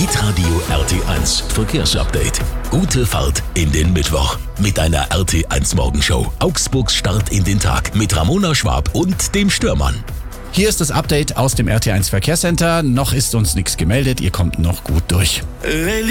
Hitradio RT1 Verkehrsupdate. Gute Fahrt in den Mittwoch mit einer RT1 Morgenshow. Augsburgs Start in den Tag mit Ramona Schwab und dem Störmann. Hier ist das Update aus dem RT1 Verkehrscenter. Noch ist uns nichts gemeldet, ihr kommt noch gut durch.